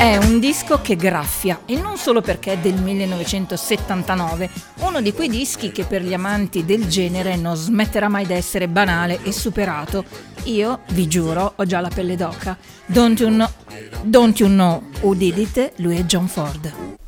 È un disco che graffia, e non solo perché è del 1979, uno di quei dischi che per gli amanti del genere non smetterà mai di essere banale e superato. Io, vi giuro, ho già la pelle d'oca. Don't you know who did it? Lui è John Ford.